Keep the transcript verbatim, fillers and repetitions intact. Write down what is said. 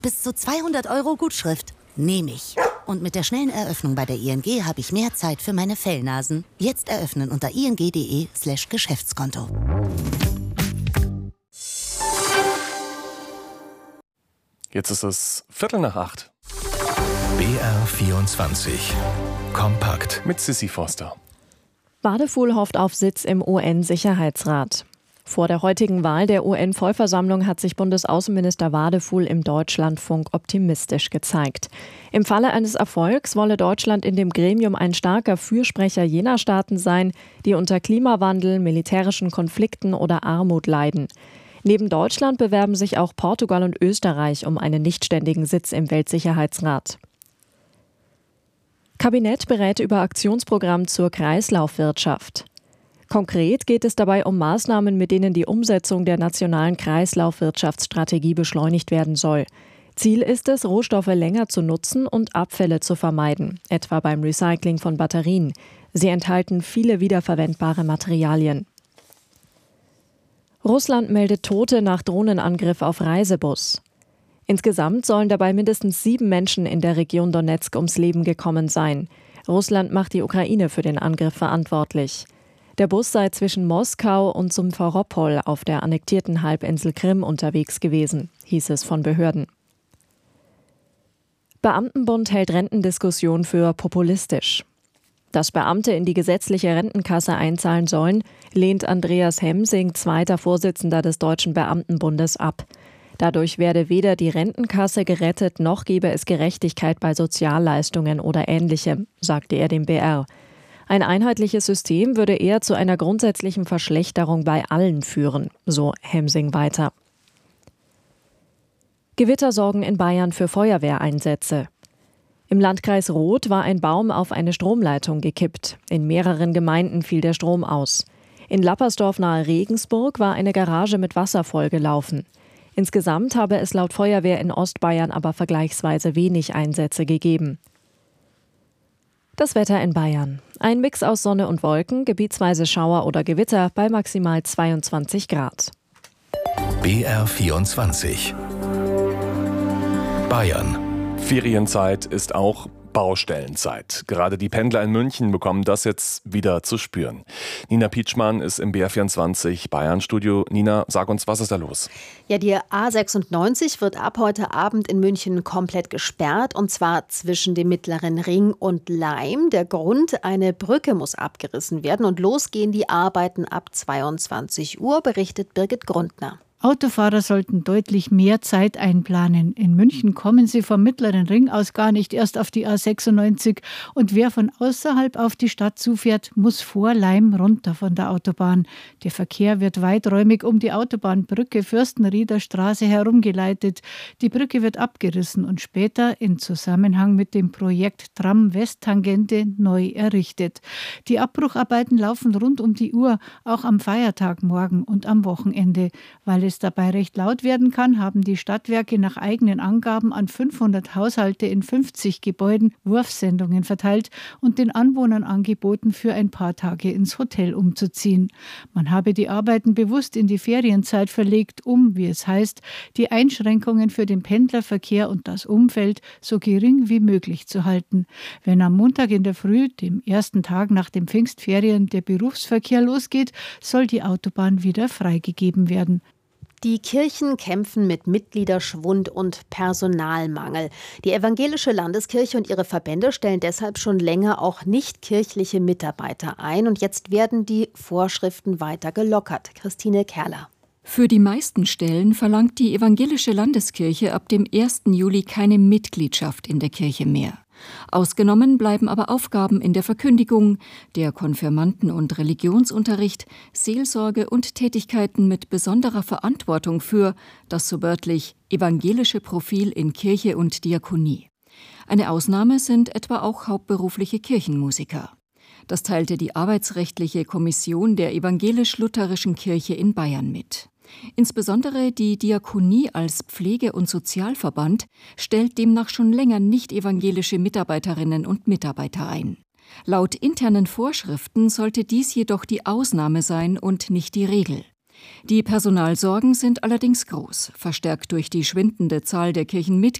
Bis zu zweihundert Euro Gutschrift. Nehme ich. Und mit der schnellen Eröffnung bei der I N G habe ich mehr Zeit für meine Fellnasen. Jetzt eröffnen unter ing.de slash Geschäftskonto. Jetzt ist es Viertel nach acht. B R vierundzwanzig. Kompakt. Mit Sissi Foster. Wadefuhl hofft auf Sitz im U N-Sicherheitsrat. Vor der heutigen Wahl der U N-Vollversammlung hat sich Bundesaußenminister Wadefuhl im Deutschlandfunk optimistisch gezeigt. Im Falle eines Erfolgs wolle Deutschland in dem Gremium ein starker Fürsprecher jener Staaten sein, die unter Klimawandel, militärischen Konflikten oder Armut leiden. Neben Deutschland bewerben sich auch Portugal und Österreich um einen nichtständigen Sitz im Weltsicherheitsrat. Kabinett berät über Aktionsprogramm zur Kreislaufwirtschaft. Konkret geht es dabei um Maßnahmen, mit denen die Umsetzung der nationalen Kreislaufwirtschaftsstrategie beschleunigt werden soll. Ziel ist es, Rohstoffe länger zu nutzen und Abfälle zu vermeiden, etwa beim Recycling von Batterien. Sie enthalten viele wiederverwendbare Materialien. Russland meldet Tote nach Drohnenangriff auf Reisebus. Insgesamt sollen dabei mindestens sieben Menschen in der Region Donezk ums Leben gekommen sein. Russland macht die Ukraine für den Angriff verantwortlich. Der Bus sei zwischen Moskau und Simferopol auf der annektierten Halbinsel Krim unterwegs gewesen, hieß es von Behörden. Beamtenbund hält Rentendiskussion für populistisch. Dass Beamte in die gesetzliche Rentenkasse einzahlen sollen, lehnt Andreas Hemsing, zweiter Vorsitzender des Deutschen Beamtenbundes, ab. Dadurch werde weder die Rentenkasse gerettet, noch gebe es Gerechtigkeit bei Sozialleistungen oder Ähnlichem, sagte er dem B R. Ein einheitliches System würde eher zu einer grundsätzlichen Verschlechterung bei allen führen, so Hemsing weiter. Gewittersorgen in Bayern für Feuerwehreinsätze. Im Landkreis Roth war ein Baum auf eine Stromleitung gekippt. In mehreren Gemeinden fiel der Strom aus. In Lappersdorf nahe Regensburg war eine Garage mit Wasser vollgelaufen. Insgesamt habe es laut Feuerwehr in Ostbayern aber vergleichsweise wenig Einsätze gegeben. Das Wetter in Bayern. Ein Mix aus Sonne und Wolken, gebietsweise Schauer oder Gewitter bei maximal zweiundzwanzig Grad. B R vierundzwanzig. Bayern. Ferienzeit ist auch Baustellenzeit. Gerade die Pendler in München bekommen das jetzt wieder zu spüren. Nina Pietschmann ist im B R vierundzwanzig Bayern-Studio. Nina, sag uns, was ist da los? Ja, die A sechsundneunzig wird ab heute Abend in München komplett gesperrt, und zwar zwischen dem Mittleren Ring und Laim. Der Grund: eine Brücke muss abgerissen werden und losgehen die Arbeiten ab zweiundzwanzig Uhr, berichtet Birgit Grundner. Autofahrer sollten deutlich mehr Zeit einplanen. In München kommen sie vom Mittleren Ring aus gar nicht erst auf die A sechsundneunzig. Und wer von außerhalb auf die Stadt zufährt, muss vor Laim runter von der Autobahn. Der Verkehr wird weiträumig um die Autobahnbrücke Fürstenrieder Straße herumgeleitet. Die Brücke wird abgerissen und später in Zusammenhang mit dem Projekt Tram-West-Tangente neu errichtet. Die Abbrucharbeiten laufen rund um die Uhr, auch am Feiertag morgen und am Wochenende. Weil es dabei recht laut werden kann, haben die Stadtwerke nach eigenen Angaben an fünfhundert Haushalte in fünfzig Gebäuden Wurfsendungen verteilt und den Anwohnern angeboten, für ein paar Tage ins Hotel umzuziehen. Man habe die Arbeiten bewusst in die Ferienzeit verlegt, um, wie es heißt, die Einschränkungen für den Pendlerverkehr und das Umfeld so gering wie möglich zu halten. Wenn am Montag in der Früh, dem ersten Tag nach den Pfingstferien, der Berufsverkehr losgeht, soll die Autobahn wieder freigegeben werden. Die Kirchen kämpfen mit Mitgliederschwund und Personalmangel. Die Evangelische Landeskirche und ihre Verbände stellen deshalb schon länger auch nicht-kirchliche Mitarbeiter ein. Und jetzt werden die Vorschriften weiter gelockert. Christine Kerler. Für die meisten Stellen verlangt die Evangelische Landeskirche ab dem ersten Juli keine Mitgliedschaft in der Kirche mehr. Ausgenommen bleiben aber Aufgaben in der Verkündigung, der Konfirmanden- und Religionsunterricht, Seelsorge und Tätigkeiten mit besonderer Verantwortung für das so wörtlich evangelische Profil in Kirche und Diakonie. Eine Ausnahme sind etwa auch hauptberufliche Kirchenmusiker. Das teilte die Arbeitsrechtliche Kommission der Evangelisch-Lutherischen Kirche in Bayern mit. Insbesondere die Diakonie als Pflege- und Sozialverband stellt demnach schon länger nicht-evangelische Mitarbeiterinnen und Mitarbeiter ein. Laut internen Vorschriften sollte dies jedoch die Ausnahme sein und nicht die Regel. Die Personalsorgen sind allerdings groß. Verstärkt durch die schwindende Zahl der Kirchenmitglieder